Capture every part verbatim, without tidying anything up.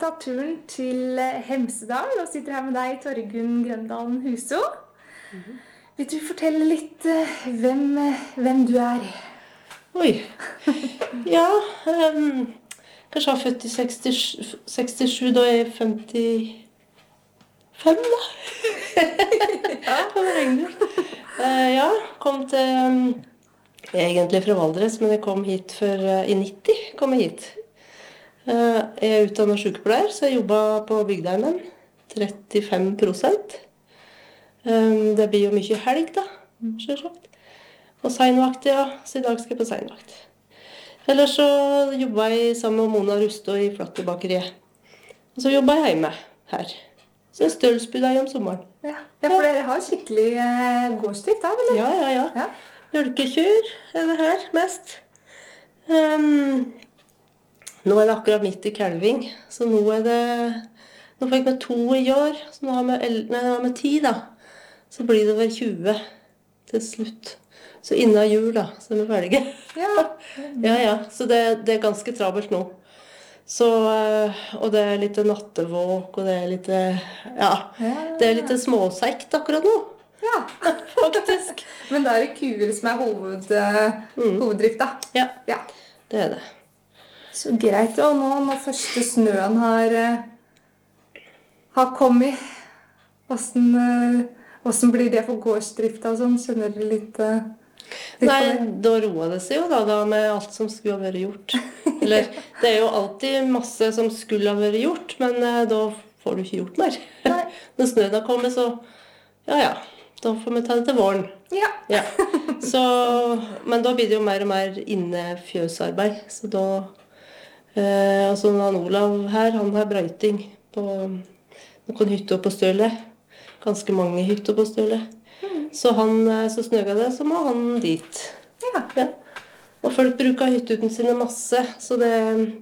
tatt turen til Hemsedal og sitter her med deg, Torgunn Grøndalen Huso. Mm-hmm. Vil du fortelle litt uh, hvem, hvem du er? Oi. Ja, um, kanskje jeg er født i sekstisju, sekstisju, da er jeg femtifem, da. Ja, det var egentlig. Uh, ja, kom til, um, jeg er egentlig fra Valdres, men jeg kom hit for, uh, i nitti kom jeg hit. Uh, jeg er utdannet sykepleier, så jeg jobbet på bygdeheimen, trettifem prosent. Um, det blir jo mye helg da, selvsagt. Og seinvakt, ja, så i dag skal jeg på seinvakt. Ellers så jobbet jeg sammen med Mona Rustå i Flatterbakeriet. Og så jobbet jeg hjemme her. Så jeg stølsbud deg om sommeren. Ja, ja for dere har skikkelig eh, gårdsdrift da, eller? Ja, ja, ja. ja. Mjølkekyr er det her mest. Um, nå er det akkurat midt i kalving, så nå er det... Nå fikk vi to i år, så nå har vi, nei, nå har vi ti da. Så blir det vel tjue til slutt. Så innan jul da, så er vi ferdige. Ja. ja, ja, så det, det er ganske travelt nå. Så, og det er litt nattevåk, og det er litt, ja, det er litt småsekt akkurat nå. Ja, faktisk. Men det er kuer som er hoved, mm. hoveddrift da. Ja, ja, det er det. Så greit, og nå når første snøen har, har kommet, hvordan, hvordan blir det for gårdsdrifta og sånn? Skjønner du litt... Nei, da roer det seg jo da, da med alt som skulle ha vært gjort. Eller, det er jo alltid masse som skulle ha vært gjort, men eh, da får du ikke gjort mer. Nei. Når snøen har kommet, så, ja ja, da får vi ta det til våren. Ja. ja. Så, men da blir det jo mer og mer innefjøsarbeid, så da, eh, altså han Olav her, han har brøyting på noen hytter på Støle, ganske mange hytter på Støle. Så han, så snøga det, så må han dit. Ja. Ja. Og folk bruker hyttuten sine masse, så det,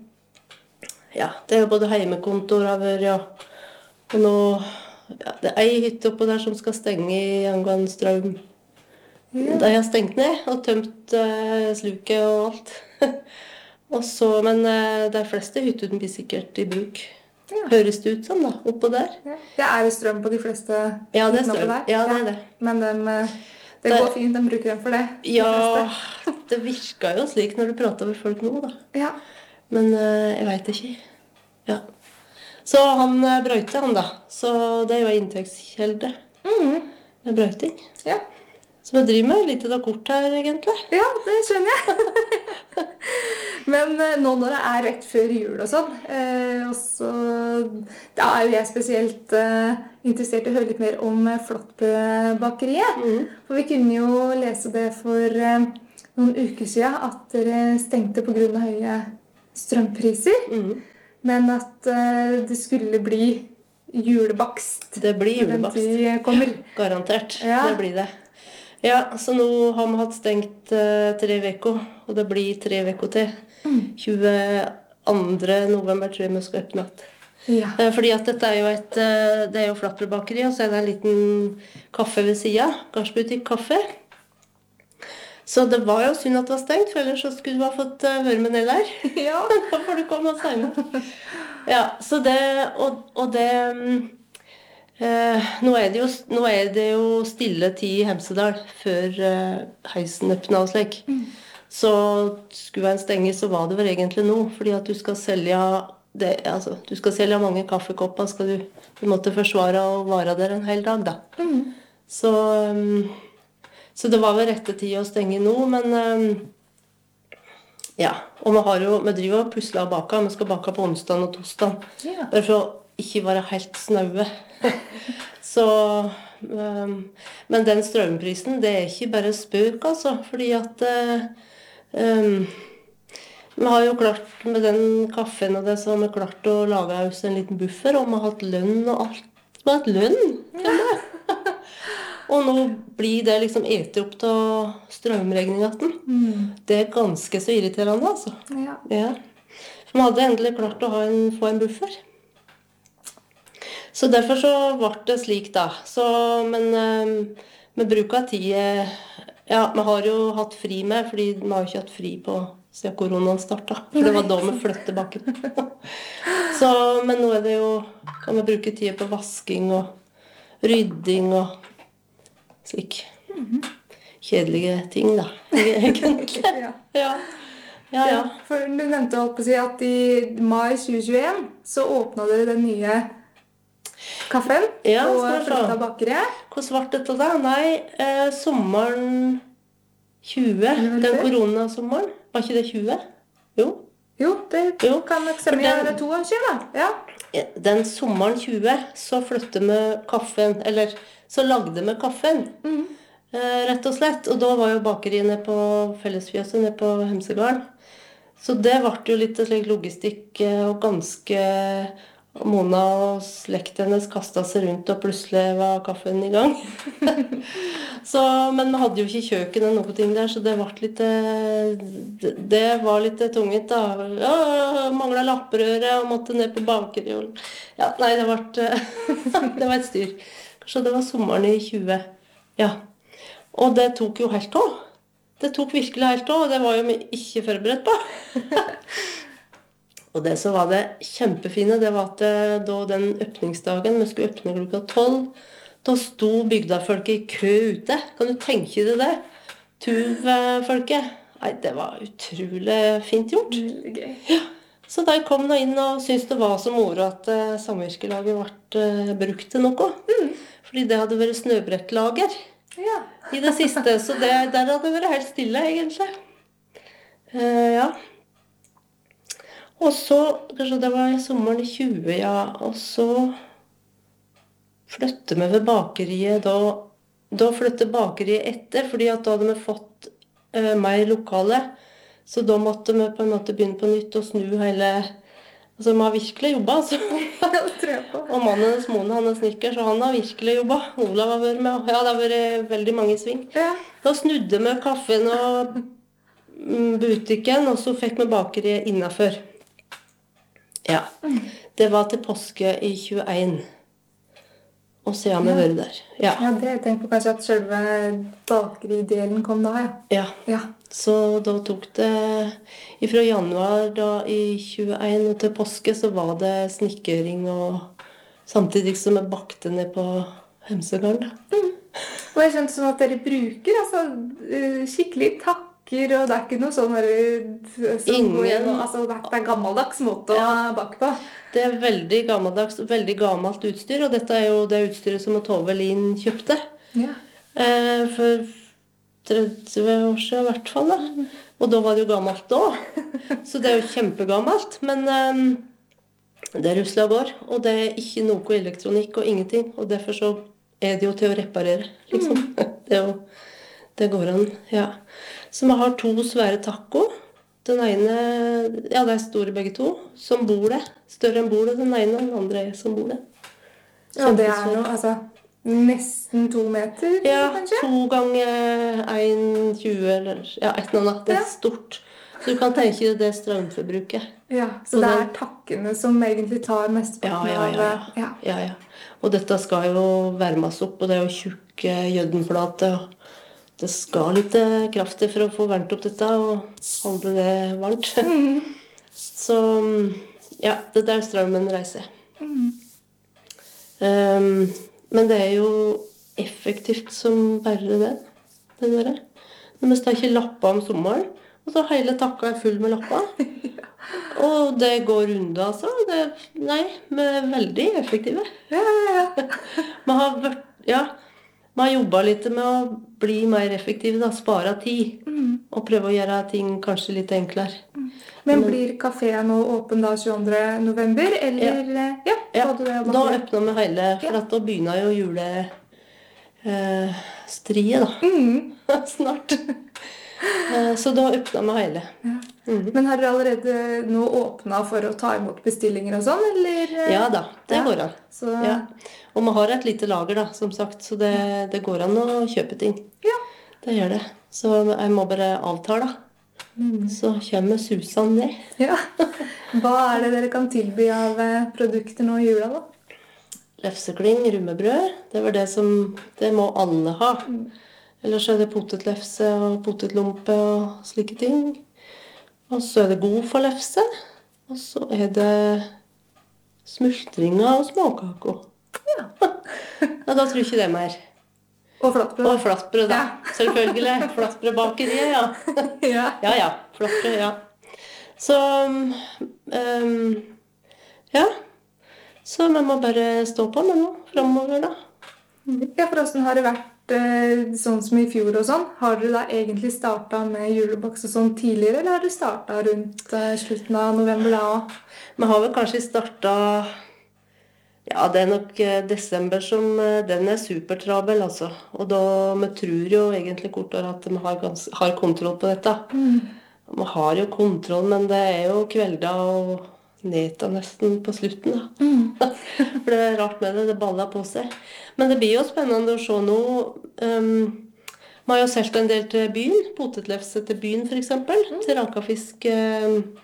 ja, det er jo både heimekontor over, ja. Og nå, ja, det er en hytte oppe der som skal stenge i angående strøm. Ja. De har stengt ned og tømt uh, sluket og alt. og så, men uh, de fleste hyttuten blir sikkert i bruk. Ja. Høres det ut som da, oppå der. Ja. Det er strøm på de fleste ja, det er strøm. Der. Ja, det er det. Men de, det går fint, de bruker dem for det. Ja, det virker jo slik når du prater med folk nå da. Ja. Men uh, jeg vet ikke. Ja. Så han uh, brøyte han da, så det er jo en inntektskjelde mm. med brøyting. Ja. Så vi driver med litt av kort her egentlig. Ja, det skjønner jeg. Men uh, nå når det er rett før jul og sånn, uh, og så, da er jo jeg spesielt uh, interessert i å høre litt mer om uh, Flatterbakeriet. Mm. For vi kunne jo lese det for uh, noen uker siden at dere stengte på grunn av høye strømpriser. Mm. Men at uh, det skulle bli julebakst. Det blir julebakst. Garantert, ja. Det blir det. Ja, så nå har vi hatt stengt uh, tre veker, og det blir tre veker til. Mm. tjueandre november tror jeg vi skal åpne. Ja. Uh, fordi at dette er jo et, uh, det er jo Flatterbakeri, og så er det en liten kaffe ved siden, gardsbutikk kaffe. Så det var jo synd at det var stengt, for ellers så skulle du ha fått uh, høre med ned der. Ja. Da får du komme og si meg. Ja, så det, og, og det... Um, Eh, nå, er det jo, nå er det jo stille tid i Hemsedal før eh, heisen øppner og slik. Mm. Så skulle en stenge, så var det vel egentlig nå, fordi at du skal selge, det, altså, du skal selge mange kaffekopper, skal du på en måte forsvare og vare der en hel dag da. Mm. Så, um, så det var vel rette tid å stenge nå, men um, ja, og vi har jo, vi driver og pusler og baker, vi skal bake på onsdag og torsdag, yeah. Bare for å ikke være helt snaue. Så, um, men den strømprisen, det er ikke bare spøk, altså, fordi at uh, um, vi har jo klart, med den kaffen og det, så har vi klart å lage oss en liten buffer, og vi har hatt lønn og alt. Vi har hatt lønn, kan det? Og nå blir det liksom etter opp til strømregningen. Mm. Det er ganske så irriterende, altså. Ja. Ja. Vi hadde endelig klart å ha en, få en buffer. Så derfor så ble det slik da. Så, men um, vi bruker tid, ja, vi har jo hatt fri med, fordi vi har ikke hatt fri på siden koronaen startet. For det var da vi flyttet bakken. Så, men nå er det jo, kan vi bruke tid på vasking og rydding og slik. Kjedelige ting da, egentlig. Ja. Ja, ja, ja. For du nevnte holdt på å si at i mai tjue tjueen så åpnet dere den nye kaffen Ja, på skal vi se. Fløtta bakeriet. Hvordan ble dette da? Nei, eh, sommeren tjue, vel den før? koronasommeren, var ikke det tjue? Jo. Jo, det Jo, kan nok stemme. for den- Det er to år siden da. Ja. Den sommeren tjue, så flyttet vi kaffen, eller så lagde vi kaffen, eh, rett og slett. Og da var jo bakeriet nede på fellesfjøset, nede på Hemsegarden. Så det ble jo litt slik logistikk, eh, og ganske Mona og slekt hennes kastet seg rundt, og plutselig var kaffen i gang. Så, men vi hadde jo ikke kjøkken eller noe ting der, så det ble litt, eh, det- det var litt tungent da. Ja, manglet lapprøret og måtte ned på bakeriet. og- Ja, nei, det ble, det var et styr. Så det var sommeren i tjue. Ja. Og det tok jo helt av. Det tok virkelig helt av, og det var jo vi ikke forberedt på. Og det som var det kjempefine, det var at eh, da den åpningsdagen, vi skulle åpne klokka tolv, da sto bygdafolket i kø ute. Kan du tenke deg det? Tuv-folket. Nei, det var utrolig fint gjort. Veldig gøy. Så de kom da inn og syntes det var så moro at eh, samvirkelaget ble eh, brukt til noe. Fordi det hadde vært snøbrettlager Ja. i det siste, så det, der hadde det vært helt stille, egentlig. Eh, ja. Og så, kanskje det var i sommeren i tjue, ja, og så flyttet vi ved bakeriet, da, da flyttet bakeriet etter, fordi at da hadde vi fått eh, mer lokale, så da måtte vi på en måte begynne på nytt og snu hele, altså vi har virkelig jobbet, altså. Det tror jeg på. Og mannen hennes Mone, han er snikker, så han har virkelig jobbet. Olav har vært med, og ja, det har vært veldig mange i sving. Ja. Da snudde vi kaffen og mm, butikken, og så fikk vi bakeriet innenfor. Ja, det var til påske i tjueen. Og så har vi vært der. Ja, Ja, det jeg tenkte på kanskje at selve bakeridelen kom da, ja. ja. Ja. Så da tok det, fra januar da i tjueen og til påske, så var det snikkering, og samtidig som vi bakte ned på Hemsegarden. Og jeg skjønte sånn at dere bruker altså, eh, skikkelig takker, og det er ikke noe sånn der, eh, som Ingen- går igjen, altså, det er en gammeldags måte å bake på. Det er veldig gammeldags, veldig gammelt utstyr, og dette er jo det utstyret som Tovelin kjøpte. Ja. Eh, for tretti år siden i hvert fall, da. Og da var det jo gammelt da. Så det er jo kjempegammelt, men eh, det rusler og går, og det er ikke noe elektronikk og ingenting, og derfor så er det jo til å reparere, liksom. Det, er jo, det går an, ja. Så vi har to svære taco. Den ene, ja, det er store begge to, som bordet. Større enn bordet, den ene, og den andre er som bordet. Ja, det er noe, altså, nesten to meter, Ja, kanskje? to ganger en tjue, eller ja, et eller annet. Det er Ja. stort. Så du kan tenke deg det strømforbruket. Ja, så Og det den- er takkene som egentlig tar Ja, mesteparten ja, ja, av... ja. Ja. ja, ja. Og dette skal jo varmes opp, og det er jo tjukke jødenplate, og det skal litt eh, kraft til for å få varmt opp dette, og holde det varmt. Så, ja, det der strømmen reiser. Um, men det er jo effektivt som bare det, det der. Men vi skal ikke lappe om sommeren, og så hele takka er full med lapper. Og det går unna, altså. Det, nei, vi er veldig effektive. Ja, ja, ja. Vi har, vært, ja, vi har jobbet litt med å bli mer effektive, da, spare tid, og prøve å gjøre ting kanskje litt enklere. Men blir kaféen nå åpen da tjueandre november, eller... Ja, Ja, så du det da åpner vi hele, for at da begynner jo julestriet, eh, striet, da, snart. Eh, så da åpner vi hele. Men har dere allerede nå åpnet for å ta imot bestillinger og sånn, eller? Ja da, det Ja. går an. Så, Ja. Og vi har et lite lager, da, som sagt, så det, det går an å kjøpe ting. ja. Det gjør det. Så jeg må bare avtale, da. Så kommer Susan ned. Ja. Hva er det dere kan tilby av eh, produkter nå i jula da? Lefsekling, rummebrød, det var det som, det må alle ha. Ellers er det potetlefse og potetlompe og slike ting. Og så er det god for lefse. Og så er det smultringer og småkaker. Ja. Ja, da tror jeg ikke det er mer. Og flatbrød. Og flatbrød, da. Ja. Selvfølgelig. Flatbrødbakeriet, ja. Ja. Ja, ja. Flatbrød, ja. Så um, ja. Så vi må bare stå på med noe fremover, da. Ja, for hvordan har det vært eh, sånn som i fjor og sånn? Har dere da egentlig startet med julebakst og sånn tidligere, eller har dere startet rundt eh, slutten av november da også? Vi har vel kanskje startet, ja, det er nok eh, desember som, eh, den er supertrabel, altså. Og da, vi tror jo egentlig kortere at vi har, gans, har kontroll på dette. Vi har jo kontroll, men det er jo kvelder og neta nesten på slutten, da. For det er rart med det, det baller på seg. Men det blir jo spennende å se nå. Um, vi har jo solgt en del til byen, potetlefse til byen for eksempel, til Rakafisk-laget.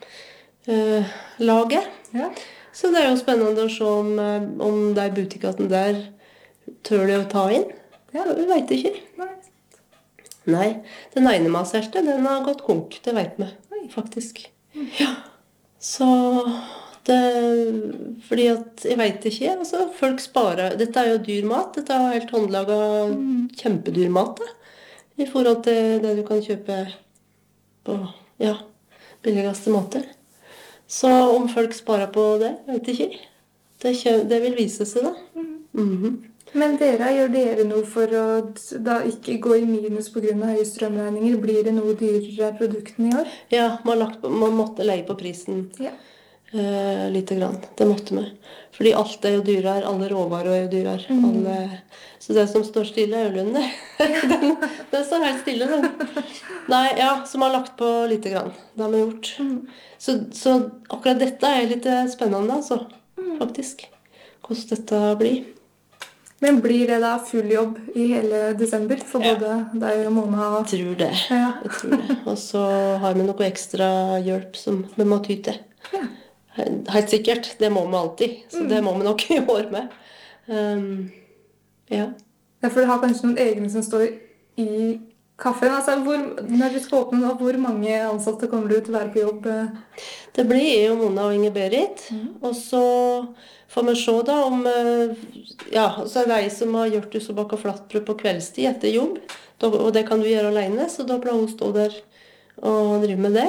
Uh, uh, Ja. Så det er jo spennende å se om, uh, om de butikkene der tør de å ta inn. Ja. Vi vet ikke. Nei. Nei, den ene vi har solgt, den har gått konk, det vet vi, faktisk. Ja. Så det, fordi at, jeg vet ikke, altså folk sparer, dette er jo dyr mat, dette er helt håndlaget kjempedyr mat, da, i forhold til det du kan kjøpe på, ja, billigste måter. Så om folk sparer på det, vet jeg ikke. Det, kjø- det vil vise seg da. Mhm. Men dere, gjør dere noe for å da ikke gå i minus på grunn av høye strømregninger? Blir det noe dyrere produktene i år? Ja, man, lagt, på- man måtte leie på prisen. Ja. Eh, lite grann. Det måtte vi. Fordi alt er jo dyrere. Alle råvarer er jo dyrere. Alle... Så det som står stille, er jo lønn. den, den står helt stille, den. Nei, ja, så vi har lagt på lite grann. Det har vi gjort. Så, så akkurat dette er litt spennende, altså. Faktisk. Hvordan dette blir. Men blir det da full jobb i hele desember for Ja. både deg og Mona? Jeg tror det. Ja. Jeg tror det. Og så har vi noe ekstra hjelp som vi må ty til. Ja. Helt sikkert. Det må vi alltid. Så det må vi nok i år med. Um, ja. Ja, for dere har kanskje noen egne som står i kaffen. Altså, hvor, når dere skal åpne nå, hvor mange ansatte kommer dere til å være på jobb? Det blir jeg og Mona og Inge-Berit. Og så får vi se da om eh, ja, så er det ei som har gjort det så baka flatbrød på kveldstid etter jobb. Da, og det kan du gjøre alene, så da pleier hun å stå der og drive med det.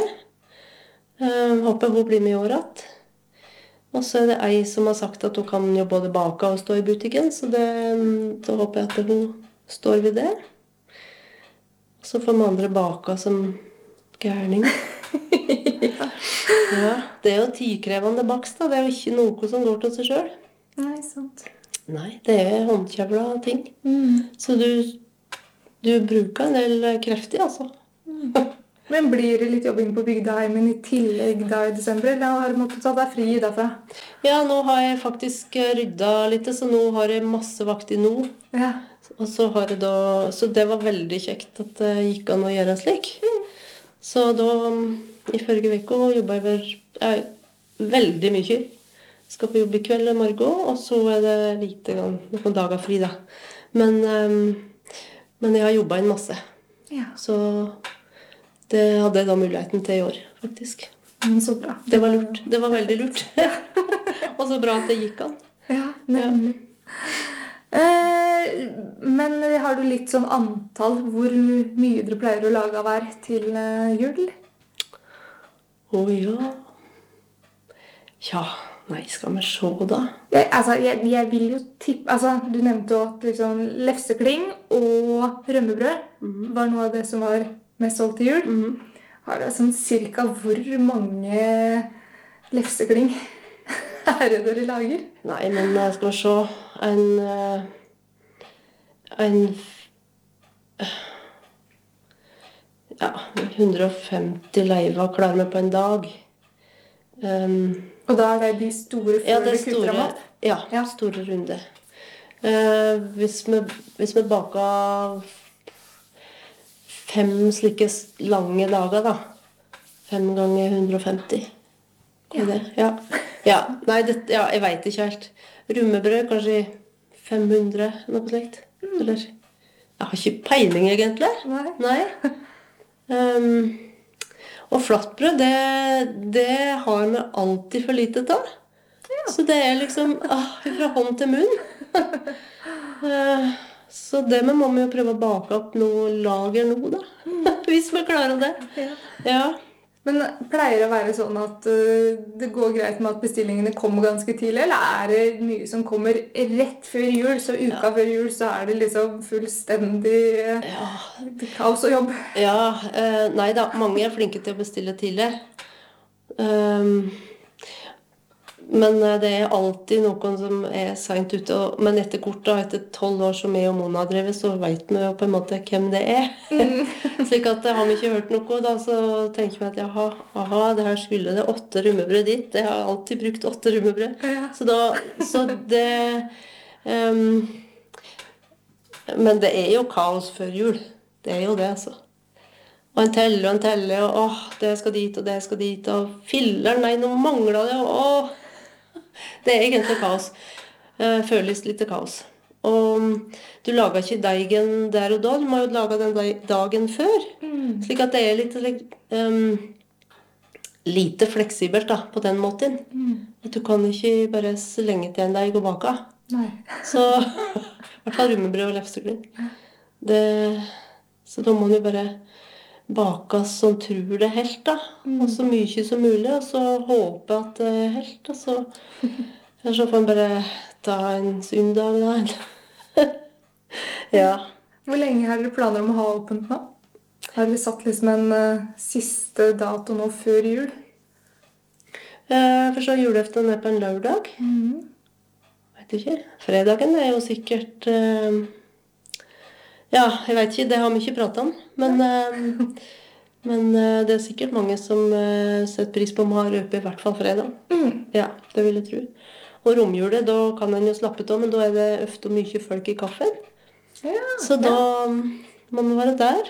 Eh, håper hun blir med i år igjen. Og så er det ei som har sagt at hun kan jo både bake og stå i butikken, så det, da håper jeg at hun står ved det. Så får vi andre baka som gærning. Ja, det er jo tidkrevende bakst, da. Det er jo ikke noe som går til seg sjøl. Nei, sant. Nei, det er håndkjevla ting. Så du, du bruker en del krefter, altså. Men blir det litt jobbing på bygdeheimen i tillegg da i desember, eller har du måttet ta deg fri derfra? Ja, nå har jeg faktisk rydda litt, så nå har jeg masse vakt i nå. Ja. Og så har jeg da, så det var veldig kjekt at det gikk an å gjøre slik. Så da, i forrige uke jobbet jeg vel, jeg, veldig mye. Jeg skal på jobb i kveld og morgen, og så er det lite grann, noen dager fri da. Men, um, men jeg har jobbet en masse. Ja. Så det hadde jeg da muligheten til i år, faktisk. Mm, så bra. Det var lurt. Det var veldig lurt. Og så bra at det gikk an. Ja, nemlig. Eh, men har du litt sånn antall hvor mye dere pleier å lage av hver til eh, jul? Å ja. Ja, nei, skal vi se da. Jeg, altså, jeg, jeg vil jo tippe, altså, du nevnte jo at liksom, lefsekling og rømmebrød var noe av det som var mest solgt til jul. Har du sånn cirka hvor mange lefsekling er det dere lager? Nei, men eh, skal vi se. En... eh, En... Ja, hundre og femti leiver klarer vi på en dag. Um, Og da er det de store før ja, det det er kutter store, av mat? ja, Ja. store runde. Eh, hvis, vi, hvis vi baker fem slike s- lange dager, da. Fem ganger hundre og femti. Hva er det? Ja. Ja, nei, det, ja, jeg vet ikke helt. Rummebrød, kanskje fem hundre, noe slikt. Eller, jeg har ikke peiling egentlig. Nei. Nei. Um, Og flatbrød, det, det har vi alltid for lite av. Så det er liksom ah, fra hånd til munn. Eh, Så det må vi jo prøve å bake opp noe lager nå, da. Hvis vi klarer det. Ja. Ja. Men pleier det å være sånn at uh, det går greit med at bestillingene kommer ganske tidlig, eller er det mye som kommer rett før jul, så uka Ja. før jul så er det liksom fullstendig uh, Ja. kaos og jobb? Ja, eh, nei da, mange er flinke til å bestille tidlig. Um, men eh, det er alltid noen som er sent ute. Og, men etter kort da, etter tolv år som jeg og Mona har drevet, så vet vi jo på en måte hvem det er. Slik at eh, har vi ikke hørt noe, da, så tenker vi at jaha, aha, det her skulle det åtte rummebrød dit. Jeg har alltid brukt åtte rummebrød. Ja. Så, da, så det um, Men det er jo kaos før jul. Det er jo det, altså. Og en teller og en teller, og åh, det skal dit, og det skal dit, og filler, nei, nå mangler det, og åh. Det er egentlig kaos. Eh, føles litt kaos. Og du lager ikke deigen der og da, du må jo lage den dagen før. Mm. Slik at det er litt um, lite fleksibelt da, på den måten. Mm. At du kan ikke bare slenge til en deig og bake. Nei. Så, i hvert fall rummebrød og lefseklin. Det, så da må du bare bake som tror det helt, da. Og så mye som mulig, og så håpe at det er helt, da. Så, eller så får man bare ta en søndag, da. Ja. Hvor lenge har dere planer om å ha åpent nå? Har dere satt liksom en uh, siste dato nå før jul? Eh, for så julaften er på en lørdag. Mm. Vet ikke. Fredagen er jo sikkert eh, ja, jeg vet ikke. Det har vi ikke pratet om. Men, eh, men eh, det er sikkert mange som eh, setter pris på om å ha røpe i hvert fall fredag. Mm. Ja, det vil jeg tro. Og romjulet, da kan en jo slappe av, men da er det ofte mye folk i kaffen. Ja, Så da må vi være der.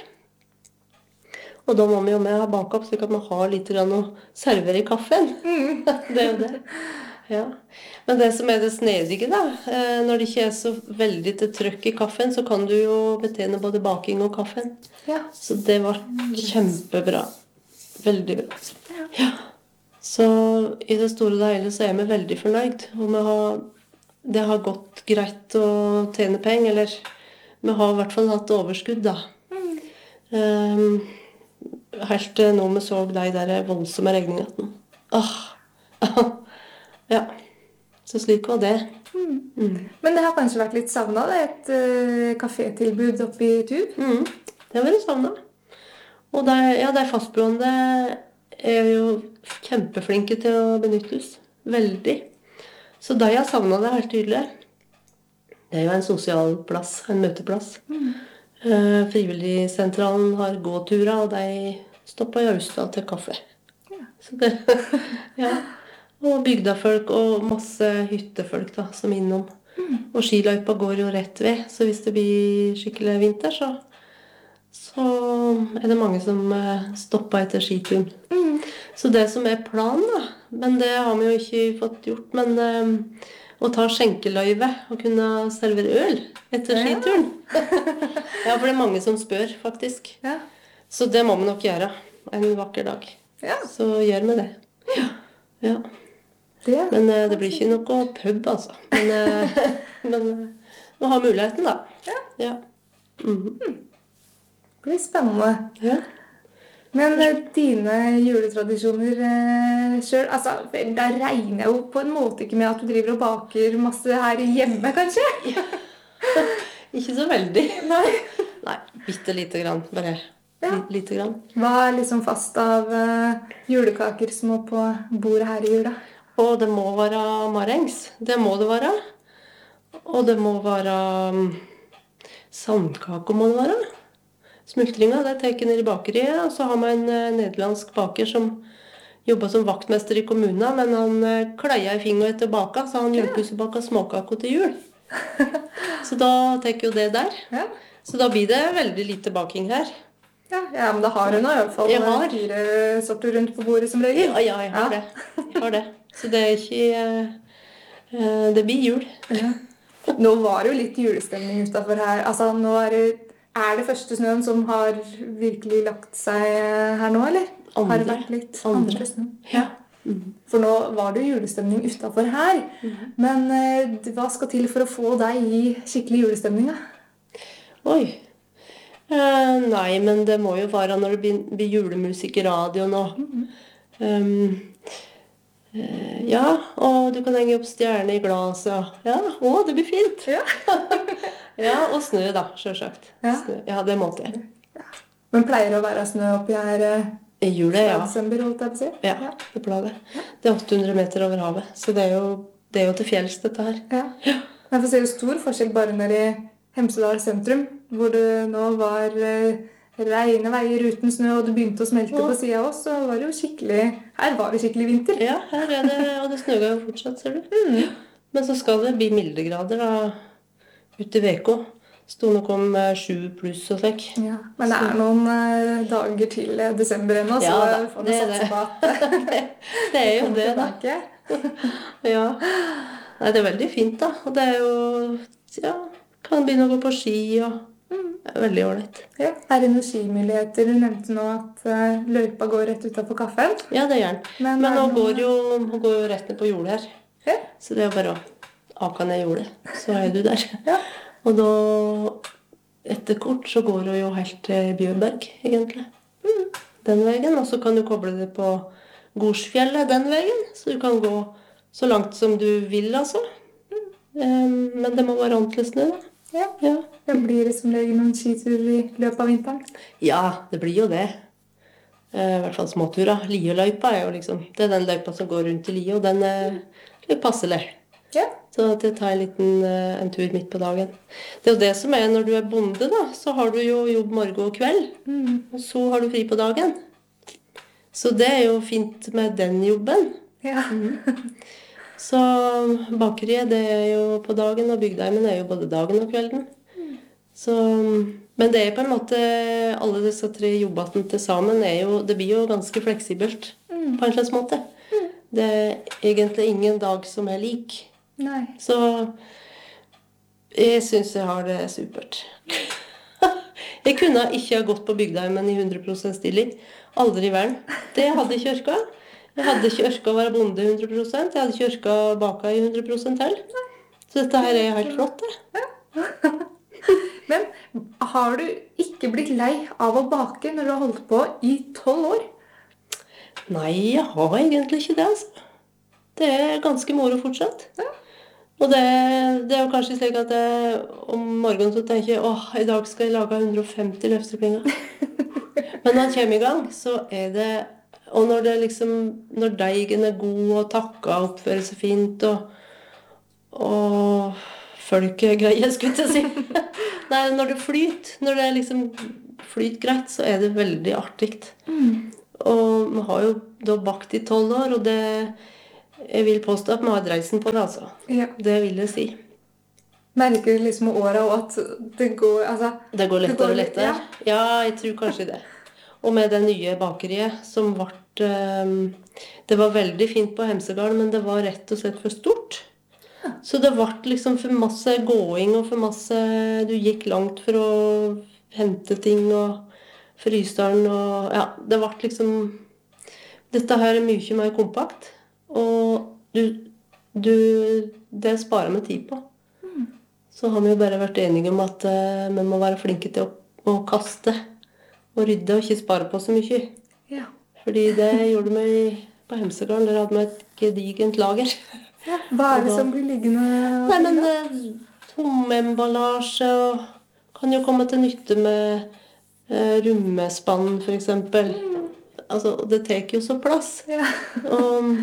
Og da må vi jo med ha bakopp, slik at vi har litt grann å servere i kaffen. Mm. Det er jo det. Ja. Men det som er det snedige, da, eh, når det ikke er så veldig til trøkk i kaffen, så kan du jo betjene både baking og kaffen. Ja. Så det var kjempebra. Veldig bra. Ja. Ja. Så i det store og hele så er vi veldig fornøyd. Og vi har, det har gått greit å tjene penger, eller vi har i hvert fall hatt overskudd, da. Mm. Um, helt til nå vi så de der voldsomme regningene. Åh. Ja. Så slik var det. Mm. Mm. Men det har kanskje vært litt savnet, det, et uh, kafétilbud oppe i Tub? Mm. Det har vært savnet. Og de, ja, de fastboende er jo kjempeflinke til å benyttes. Veldig. Så de har savnet det helt tydelig. Det er jo en sosial plass, en møteplass. Mm. Eh, Frivilligsentralen har gåturer, og de stopper i Austad til kaffe. Ja. Så det, ja. Og bygdafolk og masse hyttefolk da, som er innom. Mm. Og skiløypa går jo rett ved, så hvis det blir skikkelig vinter, så, så er det mange som eh, stopper etter skituren. Mm. Så det som er planen, da, men det har vi jo ikke fått gjort, men eh, å ta skjenkeløyve og kunne servere øl etter Ja. skituren. Ja, for det er mange som spør, faktisk. Ja. Så det må vi nok gjøre en vakker dag. Ja. Så gjør vi det. Ja. Ja. Det. Men eh, det blir ikke noe pub, altså. Men, eh, men eh, vi har muligheten, da. Ja. Ja. Mhm. Det blir spennende. Ja. Men eh, dine juletradisjoner eh, selv, altså, da regner jeg jo på en måte ikke med at du driver og baker masse her hjemme, kanskje? Ikke så veldig. Nei. Nei, bitte lite grann. Bare Ja. li- lite grann. Hva er liksom fast av eh, julekaker som må på bordet her i jula? Og det må være marengs. Det må det være. Og det må være um, sandkake må det være. Smultringa, det tar jeg ned i bakeriet. Og så har vi en eh, nederlandsk baker som jobber som vaktmester i kommunen. Men han eh, kleier i fingeren etter baka, så han hjelper oss å bake småkaker til jul. Så da tar jeg jo det der. Ja. Så da blir det veldig lite baking her. Ja, ja, men da har hun i hvert fall Jeg har. fire sorter rundt på bordet som regel. Ja, ja, jeg har Ja. det. Jeg har det. Så det er ikke eh, eh, Det blir jul. Ja. Nå var det jo litt julestemning utenfor her. Altså, nå er det, er det første snøen som har virkelig lagt seg her nå, eller? har det Andre. vært litt Andre. andre snø. Ja. Mhm. For nå var det jo julestemning utenfor her. Men eh, hva skal til for å få deg i skikkelig julestemning? Da? Oi. Eh, nei, men det må jo være når det blir, blir julemusikk i radioen og um, eh, ja, og du kan henge opp stjerne i glaset. og- Ja, å, det blir fint. Ja. Ja, og snø da, selvsagt. Ja. Snø. Ja, det måtte jeg. Men pleier det å være snø oppi her eh, I julet, fra ja. desember, holdt jeg på å si? Ja, det pleier det. Det er åtte hundre meter over havet, så det er jo, det er jo til fjells dette her. Ja. Men jeg får se jo stor forskjell bare nede i Hemsedal sentrum, hvor det nå var eh, reine veier uten snø, og det begynte å smelte Ja. på siden av oss, så var det jo skikkelig, her var det skikkelig vinter. Ja, her er det, og det snøger jo fortsatt, ser du. Men så skal det bli mildegrader da, ute i veka. Sto nok om eh, sju pluss og slik. Ja, men det er noen eh, dager til eh, desember ennå, så Ja da, vi får det nå er satse det. på at det, det er jo kommer det, da. tilbake. Ja. Nei, det er veldig fint, da. Og det er jo ja, kan begynne å gå på ski og det er veldig ålreit. Ja, er det noen skimuligheter? Du nevnte nå at eh, løypa går rett utenfor kaffen. Ja, det gjør den. Men Men er nå det noe- går jo, hun går jo rett ned på jordet her. Ja. Så det er jo bare å aka ned jordet, så er du der. Ja. Og da, etter kort, så går hun jo helt til Bjørberg, egentlig. Den veien, og så kan du koble det på Gorsfjellet den veien, så du kan gå så langt som du vil, altså. Um, men det må være ordentlig snø, da. Ja. Ja. Det blir det som regel noen skiturer i løpet av vinteren. Ja, det blir jo det. Eh, I hvert fall småturer. Lieløypa er jo liksom, det er den løypa som går rundt i Lie, og den er litt passelig. Ja. Så at jeg tar en liten eh, en tur midt på dagen. Det er jo det som er når du er bonde, da. Så har du jo jobb morgen og kveld. Og så har du fri på dagen. Så det er jo fint med den jobben. Ja. Så bakeriet det er jo på dagen, og bygdeimen er jo både dagen og kvelden. Så, men det er på en måte, alle disse tre jobbene til sammen, er jo, det blir jo ganske fleksibelt på en slags måte. Det er egentlig ingen dag som er lik. Nei. Så jeg synes jeg har det supert. Jeg kunne ikke ha gått på bygdeimen i hundre prosent stilling. Aldri i verden. Det hadde ikke orka. Jeg hadde ikke orka å være bonde i hundre prosent. Jeg hadde ikke orka å bake i hundre prosent til. Så dette her er helt flott, det. Men har du ikke blitt lei av å bake når du har holdt på i tolv år? Nei, jeg har egentlig ikke det, altså. Det er ganske moro fortsatt. Og det, det er jo kanskje slik at jeg, om morgenen så tenker jeg, åh, i dag skal jeg lage hundre og femti løftepinger. Men når jeg kommer i gang, så er det, og når det liksom, når deigen er god og takka oppfører seg fint, og, og folk er greie, skulle jeg si. Nei, når det flyter, når det liksom flyter greit, så er det veldig artigt. Og vi har jo da bakt i tolv år, og det, jeg vil påstå at vi har dreisen på det, altså. Ja. Det vil jeg si. Merker du liksom med åra og at det går, altså... Det går lettere Det går og litt, lettere. Ja, jeg tror kanskje det. Og med det nye bakeriet, som ble... eh, det var veldig fint på Hemsedal, men det var rett og slett for stort. Så det ble liksom for masse gåing og for masse... Du gikk langt for å hente ting og frysdalen og... Ja, det ble liksom... Dette her er mye mer kompakt. Og du... du det sparer vi tid på. Så har vi jo bare vært enige om at eh, vi må være flinke til å, å kaste og rydde og ikke spare på så mye. Ja. Fordi det gjorde vi på Hemsedal. Der hadde vi et gedigent lager. Ja. Hva er det Og da- som blir liggende? Nei, men eh, tomemballasje og kan jo komme til nytte med eh, rummespann, for eksempel. Altså, det tar jo så plass. Ja. Og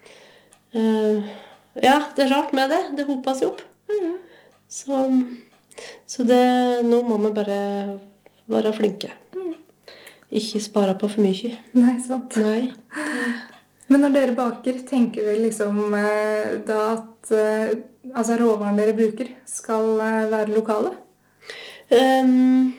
eh, ja, det er rart med det. Det hoper seg opp. Så, så det, nå må vi bare være flinke. Ikke spare på for mye. Nei, sant. Nei. Men når dere baker, tenker dere liksom eh, da at eh, altså råvaren dere bruker skal eh, være lokale? Um,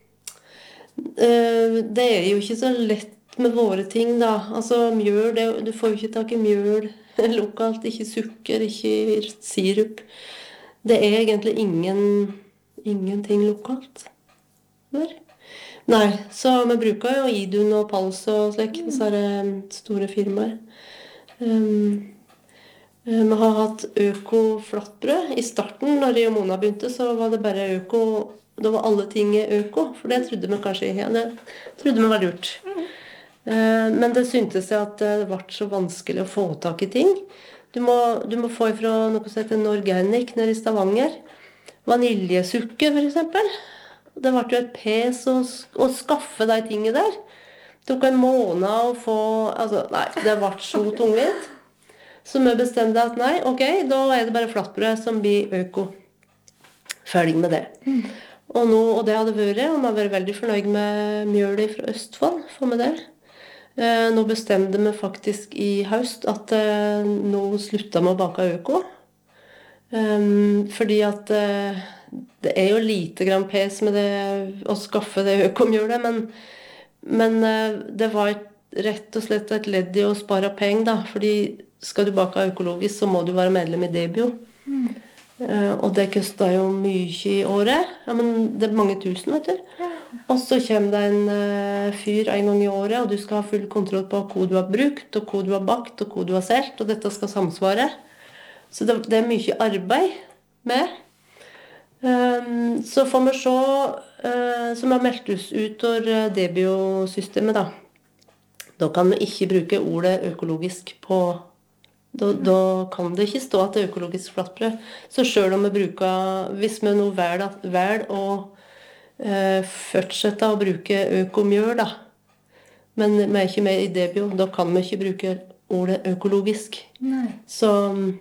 eh, det er jo ikke så lett med våre ting, da. Altså mjøl, det, du får jo ikke tak i mjøl lokalt. Ikke sukker, ikke sirup. Det er egentlig ingen, ingenting lokalt der. Nei, så vi bruker jo Idun og Pals og slik, så er det store firmaer. Um, vi har hatt øko-flatbrød. I starten, når jeg og Mona begynte, så var det bare øko. Da var alle ting øko, for det trodde vi kanskje ja, det trodde vi var lurt. Mm. Uh, men det syntes jeg at det ble så vanskelig å få tak i ting. Du må, du må få ifra noe som heter Norganic nede i Stavanger. Vaniljesukker, for eksempel. Det ble jo et pes å, å skaffe de tingene der. Det tok en måned å få... Altså, nei, det ble så tungvint. Så vi bestemte at nei, ok, da er det bare flatbrød som blir øko. Ferdig med det. Mm. Og, nå, og det hadde vært, og vi har vært veldig fornøyd med mjølet fra Østfold, for med det. Eh, nå bestemte vi faktisk i høst at eh, nå slutta vi å bake øko. Um, fordi at eh, det er jo lite grann pes med det å skaffe det økomjølet, men, men eh, det var et, rett og slett et ledd i å spare penger, da. Fordi skal du bake økologisk, så må du være medlem i Debio. Mm. Uh, og det koster jo mye i året. Ja, men det er mange tusen, vet du. Ja. Og så kommer det en uh, fyr en gang i året, og du skal ha full kontroll på hva du har brukt, og hva du har bakt, og hva du har solgt, og dette skal samsvare. Så det, det er mye arbeid med. Um, så får vi se, uh, som har meldt oss ut av Debio-systemet, da. Da kan vi ikke bruke ordet økologisk på... Da, da kan det ikke stå at det er økologisk flatbrød. Så selv om vi bruker, hvis vi nå velger vel å eh, fortsette å bruke økomjøl, da, men vi er ikke med i Debio, da kan vi ikke bruke ordet økologisk. Nei. Så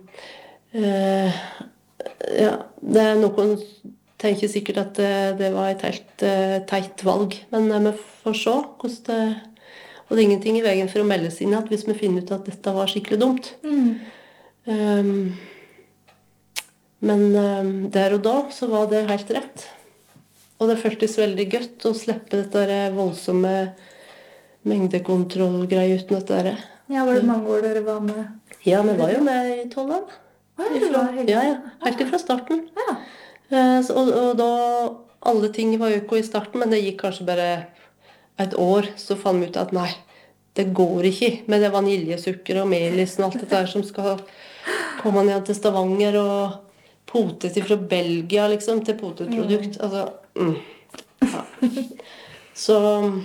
eh, ja, det er noen tenker sikkert at det, det var et helt eh, teit valg, men eh, vi får se hvordan det. Og det er ingenting i veien for å melde seg inn at hvis vi finner ut at dette var skikkelig dumt. Mm. Um, men um, der og da så var det helt rett. Og det føltes veldig godt å slippe dette voldsomme mengdekontrollgreier uten dette der. Ja, var det mange år dere var med? Ja, vi var jo med i tolv år. Ja, helt, ja, ja, helt fra starten. Ja. Uh, så, og, og da, alle ting var øko i starten, men det gikk kanskje bare... et år, så fant vi ut at nei, det går ikke med det vaniljesukker og melisen og alt dette der som skal komme ned til Stavanger og potet fra Belgia, liksom, til potetprodukt. Mm. Altså, mm. Ja. Så,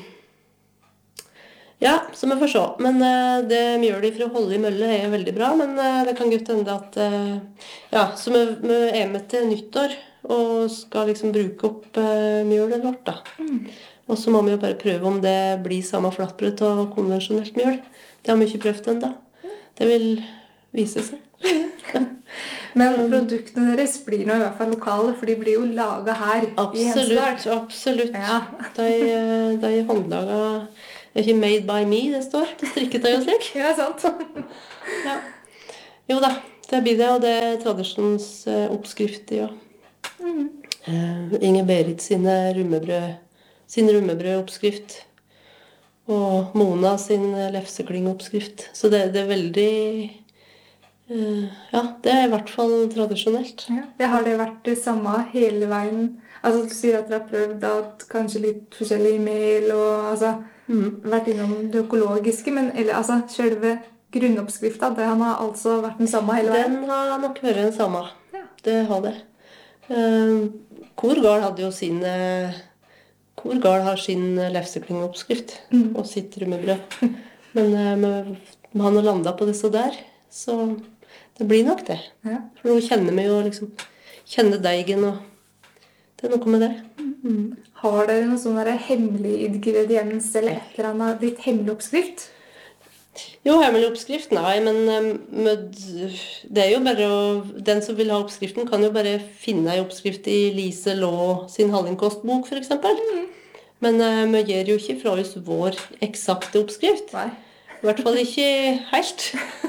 ja, så vi får se. Men uh, det mjølet fra Holde i Mølle er veldig bra, men uh, det kan godt hende at, uh, ja, så vi, vi er med til nyttår, og skal liksom bruke opp uh, mjølet vårt, da. Mm. Og så må vi jo bare prøve om det blir samme flatbrød og konvensjonelt mjøl. Det har vi ikke prøvd ennå. Det vil vise seg. Men produktene deres blir nå i hvert fall lokale, for de blir jo laget her absolutt, i Hemsedal. Absolutt. Ja. De, de er håndlaget. Det er ikke made by me, det står. Det strikket av og slik. Ja, sant. Ja. Jo da, det blir det, og det er tradisjonens oppskrift, ja. Mm. Uh, Inger Berit sine rummebrød sin rummebrødoppskrift, og Mona sin lefseklingoppskrift. Så det, det er veldig, uh, ja, det er i hvert fall tradisjonelt. Ja, det har det vært det samme hele veien? Altså, du sier at dere har prøvd at kanskje litt forskjellig mel, og altså, mm. vært innom det økologiske, men eller, altså, selve grunnoppskrifta, det har altså vært den samme hele veien? Den har nok vært den samme. Ja. Det har det. Uh, Korgard hadde jo sin... Uh, Korgard har sin lefseklingoppskrift mm. og sitt rummebrød. Men uh, vi har nå landet på disse der, så det blir nok det. Ja. For nå kjenner vi jo liksom, kjenner deigen, og det er noe med det. Mm. Har dere noen sånn hemmelig ingrediens eller et eller annet, ditt hemmelig oppskrift? Jo, hemmelig oppskrift, nei, men med, det er jo bare å, den som vil ha oppskriften kan jo bare finne en oppskrift i Lise Laa sin Hallingkostbok, for eksempel. Mm. Men uh, vi gjør jo ikke fra oss vår eksakte oppskrift. Nei. I hvert fall ikke helt.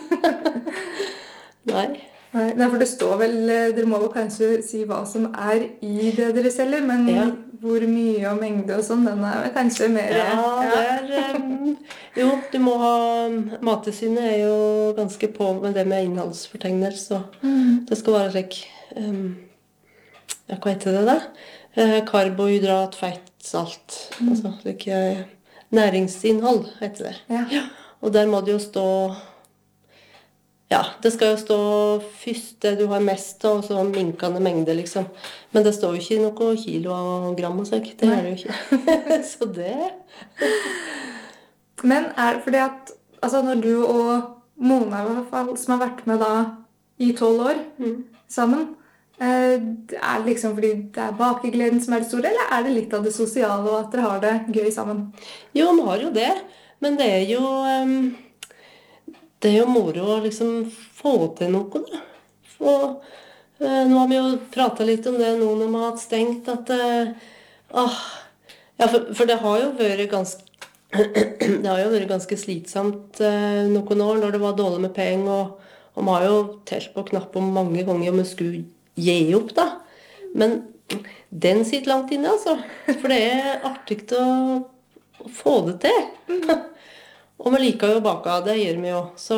Nei. Nei, for det står vel, dere må vel kanskje si hva som er i det dere selger, men ja. Hvor mye og mengde og sånn, den er kanskje mer... Ja, ja. Det er, um, jo, du må ha, Mattilsynet er jo ganske på med det med innholdsfortegner, så mm. det skal være slik, um, ja, hva heter det da? Eh, karbohydrat, fett, salt. Altså, like, næringsinnhold heter det. Ja. Og der må det jo stå, ja, det skal jo stå først det du har mest av, og så minkende mengde, liksom. Men det står jo ikke noe kilo og gram og sånt. Det gjør det jo ikke. Så det... Men er det fordi at, altså når du og Mona i hvert fall, som har vært med da i tolv år Mm. sammen, eh, er det liksom fordi det er bakegleden som er det store, eller er det litt av det sosiale og at dere har det gøy sammen? Jo, vi har jo det, men det er jo em, det er jo moro å liksom få til noe, da. Og, eh, nå har vi jo pratet litt om det nå når vi har hatt stengt, at eh, ah, ja, for, for det har jo vært ganske det har jo vært ganske slitsomt eh, noen år når det var dårlig med penger, og, og vi har jo telt på knapp om mange ganger om vi skulle gi opp, da. Men den sitter langt inne, altså. For det er artig å, å få det til. Og vi liker jo å bake, det gjør vi jo. Så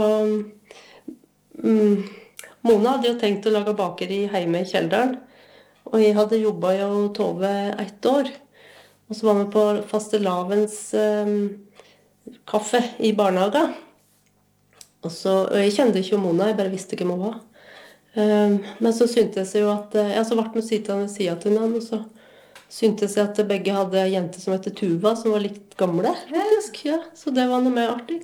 mm, Mona hadde jo tenkt å lage bakeri hjemme i Kjelderen, og jeg hadde jobbet i Tove ett år. Og så var vi på fastelavns eh, kaffe i barnehagen. Og, så, og jeg kjente ikke Mona, jeg bare visste hvem hun var. Um, men så syntes jeg jo at ja, så ble vi sittende siden til henne, og så syntes jeg at begge hadde en jente som heter Tuva, som var litt gamle, faktisk. Ja, så det var noe mer artig.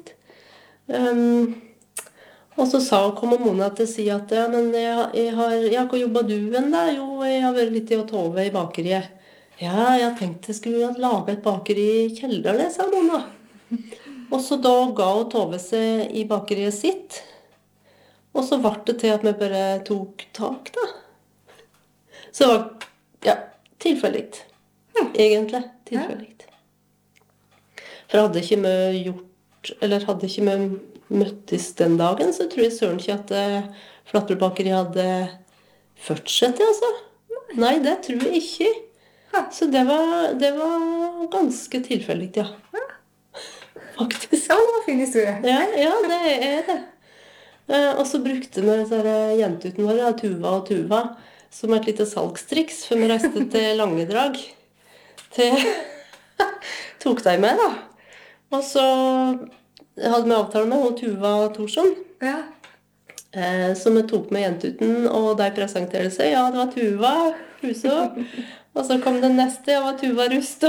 Um, og så sa, kom Mona til å si at ja, men jeg, jeg har, ja, hvor jobbet du enn da? Jo, jeg har vært litt i Tove i bakeriet. Ja, jeg tenkte jeg skulle lage et bakeri i Kjelderen, sa Mona. Og så da ga hun Tove seg i bakeriet sitt. Og så ble det til at vi bare tok tak, da. Så det var, ja, tilfeldig. Egentlig tilfeldig. For hadde ikke vi gjort, eller hadde ikke vi møttes den dagen, så tror jeg søren ikke at uh, Flatrup bakeri hadde fortsatt, altså. Nei, det tror jeg ikke. Så det var, det var ganske tilfeldig, ja. Faktisk. Ja, det var en fin historie. Ja, ja, det er det. Eh, og så brukte vi disse jentuten våre, Tuva og Tuva, som et lite salgstriks, før vi reiste til Langedrag. Til tok de med, da. Og så hadde vi avtale med hun Tuva Thorsson. Ja. Eh, så vi tok med jentuten, og de presenterte seg. Ja, det var Tuva Huso. Og så kom den neste, og var Tuva Rust.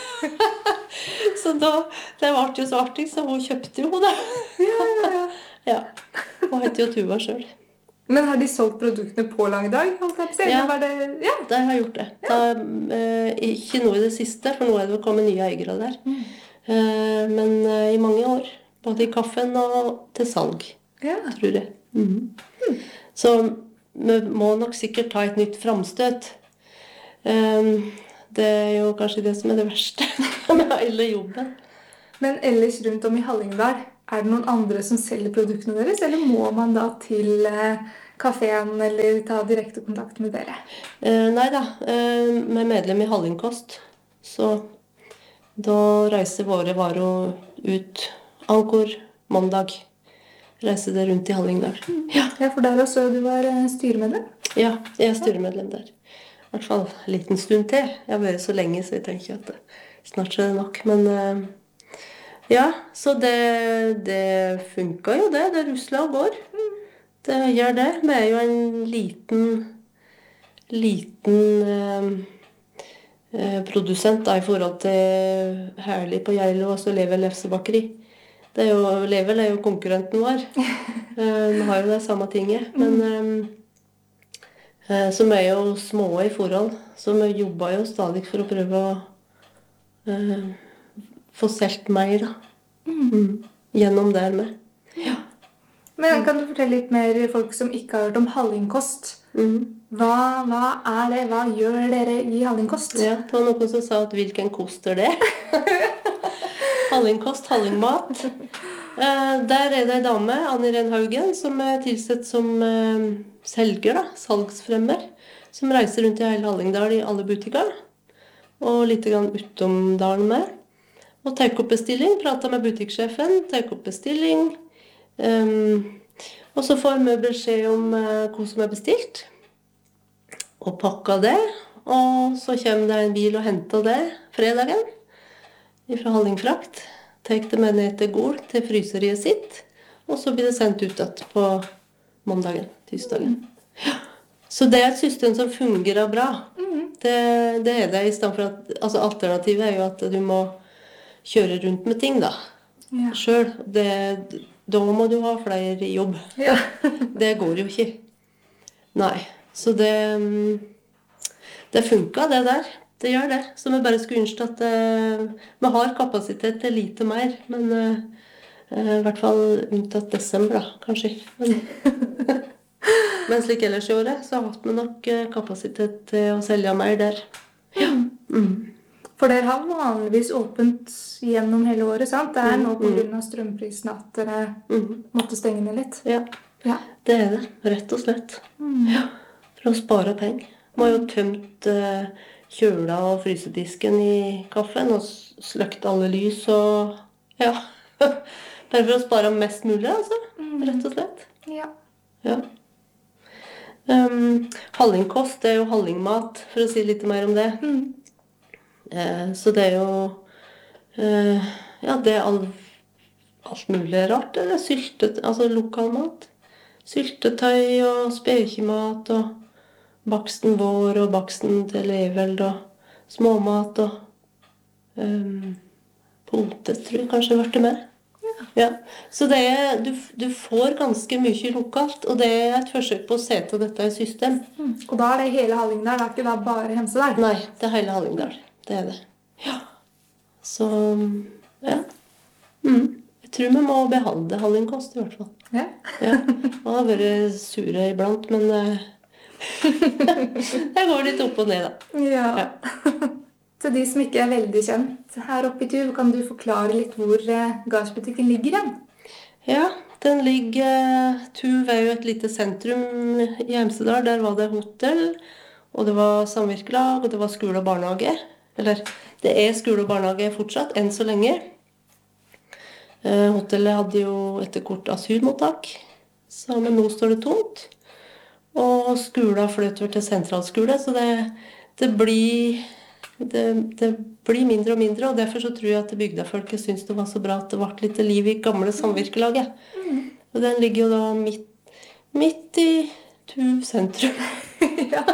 Så da, det ble jo så artig, så hun kjøpte jo det. Ja, ja, ja. Ja, hun heter jo Tuva selv. Men har de solgt produktene på Langedag? Ja, var det, ja. de har gjort det. Da, eh, ikke noe i det siste, for nå er det vel kommet nye eiere der. Mm. Eh, men eh, i mange år, både i kaffen og til salg, ja. Tror jeg. Mm. Mm. Så vi må nok sikkert ta et nytt framstøt. Um, det er jo kanskje det som er det verste med hele jobben. Men ellers rundt om i Hallingdal, er det noen andre som selger produktene deres, eller må man da til eh, kaféen eller ta direkte kontakt med dere? Uh, nei da, uh, vi er medlem i Hallingkost, så da reiser våre varer ut ankor mandag. Reiser det rundt i Hallingdal. Ja. Ja, for der også du var styremedlem? Ja, jeg er styremedlem der. I hvert fall en liten stund til. Jeg har vært så lenge, så jeg tenker at det snart er det nok. Men uh, ja, så det, det funker jo det. Det rusler og går. Det gjør det. Vi er jo en liten, liten uh, uh, produsent da, i forhold til Herlig på Geilo og så Level Lefsebakeri. Det er jo, Level er jo konkurrenten vår. Uh, vi har jo det samme tinget. Men um, Så vi er jo små i forhold, så vi jobber jo stadig for å prøve å uh, få solgt mer da. Mm. Gjennom der med. Ja. Men kan du fortelle litt mer folk som ikke har hørt om Hallingkost? Mm. Hva, hva er det? Hva gjør dere i Hallingkost? Ja, det var noen som sa at hvilken kost er det? Hallingkost, hallingmat. Uh, der er det en dame, Anne Irene Haugen, som er tilsett som uh, selger, da, salgsfremmer, som reiser rundt i hele Hallingdal i alle butikker, og litt grann utom dalen med. Og tar opp bestilling, prater med butikksjefen, tar opp bestilling, um, og så får vi beskjed om uh, hva som er bestilt, og pakker det, og så kommer det en bil og henter det fredagen fra Hallingfrakt. Tek det med ned til Gol, til fryseriet sitt, og så blir det sendt ut igjen på mandagen, tirsdagen. Ja. Så det er et system som fungerer bra. Det, det er det i stedet for at, altså alternativet er jo at du må kjøre rundt med ting da, Ja. selv. Det, da må du ha flere i jobb. Ja. Det går jo ikke. Nei, så det, det funker det der. Det gjør det. Så vi bare skulle ønske at eh, vi har kapasitet til lite mer, men eh, eh, i hvert fall unntatt desember da, kanskje. Men, men slik ellers i året, så har vi nok eh, kapasitet til å selge mer der. Ja. Mm. For dere har vanligvis åpent gjennom hele året, sant? Det er nå på grunn av strømprisen at dere Mm. måtte stenge ned litt. Ja, Ja. det er det. Rett og slett. Ja, for å spare penger. Vi har jo tømt eh, kjøla og frysedisken i kaffen og s- sløkt alle lys og ja. Bare for å spare mest mulig, altså. Rett og slett. Ja. Ja. Um, Hallingkost det er jo hallingmat, for å si litt mer om det. Eh, så det er jo eh, ja, det er all, alt mulig rart. Det er syltet, altså lokalmat. Syltetøy og spekemat og baksten vår og baksten til Leveld og småmat og um, potet, tror jeg kanskje ble det med. Ja. Så det er, du, du får ganske mye lokalt, og det er et forsøk på å se til dette i system. Og da er det hele Hallingdal, det er ikke da bare Hemsedal. Nei, det er hele Hallingdal. Det er det. Ja. Så, ja. Mm. Jeg tror vi må beholde Hallingkost i hvert fall. Ja. Ja. Og har vært sure iblant, men eh, jeg går litt opp og ned da. Ja. Ja. Til de som ikke er veldig kjent her oppe i Tuv, kan du forklare litt hvor eh, gardsbutikken ligger igjen? Ja, den ligger, Tuv er jo et lite sentrum i Hemsedal. Der var det hotell, og det var samvirkelag, og det var skole og barnehage. Eller, det er skole og barnehage fortsatt, enn så lenge. Eh, hotellet hadde jo etter kort asylmottak, så men nå står det tomt. Og skolen flytter til sentralskole, så det, det blir... Det, det blir mindre og mindre, og derfor så tror jeg at bygdafolket synes det var så bra at det ble litt liv i gamle samvirkelaget. Mm. Og den ligger jo da midt, midt i Tuv sentrum. Ja.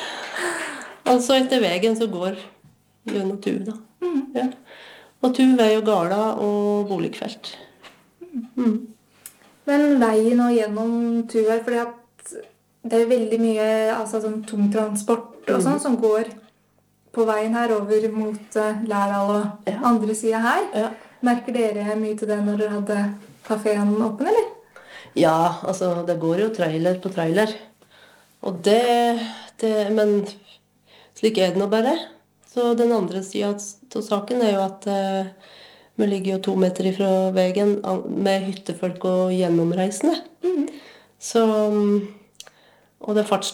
Altså etter veien så går gjennom Tuv da. Mm. Ja. Og Tuv er jo gala og boligfelt. Mm. Men veien og gjennom Tuv her, fordi at det er veldig mye altså, sånn tungtransport og sånn som går på veien her over mot uh, Lærdal og Ja. andre siden her. Ja. Merker dere mye til det når dere hadde kaféen åpen, eller? Ja, altså det går jo trailer på trailer. Og det, det men slik er det nå bare. Så den andre siden av saken er jo at eh, vi ligger jo to meter ifra veien med hyttefolk og gjennomreisende. Mm. Så, og det farts,